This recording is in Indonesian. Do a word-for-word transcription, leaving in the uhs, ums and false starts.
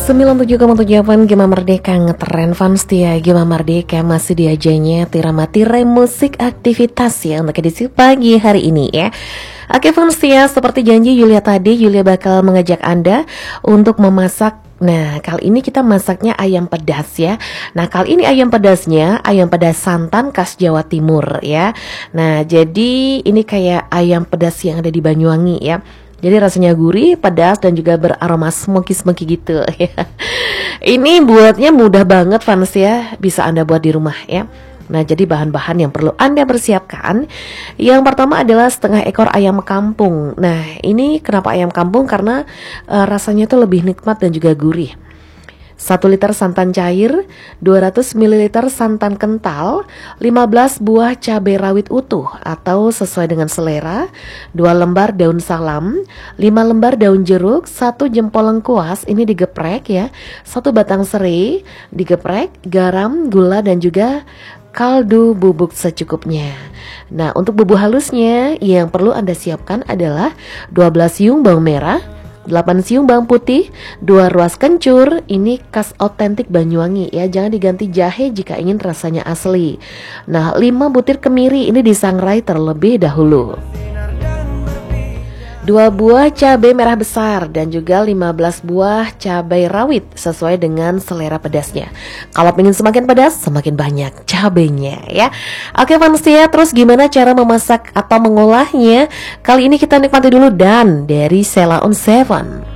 sembilan puluh tujuh koma tujuh F M Gema Merdeka ngetren fans dia. Gema Merdeka masih diajanya tirama tirai musik aktivitas ya untuk edisi pagi hari ini ya. Oke fans ya, seperti janji Yulia tadi, Yulia bakal mengajak Anda untuk memasak. Nah, kali ini kita masaknya ayam pedas ya. Nah, kali ini ayam pedasnya ayam pedas santan khas Jawa Timur ya. Nah, jadi ini kayak ayam pedas yang ada di Banyuwangi ya. Jadi rasanya gurih, pedas, dan juga beraroma smoky-smoky gitu ya. Ini buatnya mudah banget fans ya, bisa Anda buat di rumah ya. Nah, jadi bahan-bahan yang perlu Anda persiapkan. Yang pertama adalah setengah ekor ayam kampung. Nah, ini kenapa ayam kampung? Karena uh, rasanya tuh lebih nikmat dan juga gurih. satu liter santan cair, dua ratus mililiter santan kental, lima belas buah cabai rawit utuh atau sesuai dengan selera, dua lembar daun salam, lima lembar daun jeruk, satu jempol lengkuas, ini digeprek ya, satu batang serai, digeprek, garam, gula dan juga kaldu bubuk secukupnya. Nah, untuk bumbu halusnya yang perlu Anda siapkan adalah dua belas siung bawang merah, delapan siung bawang putih, dua ruas kencur, ini khas otentik Banyuwangi ya, jangan diganti jahe jika ingin rasanya asli. Nah, lima butir kemiri ini disangrai terlebih dahulu. dua buah cabai merah besar dan juga lima belas buah cabai rawit sesuai dengan selera pedasnya. Kalau ingin semakin pedas, semakin banyak cabainya ya. Oke fans ya, terus gimana cara memasak atau mengolahnya? Kali ini kita nikmati dulu dan dari Sheila on Seven.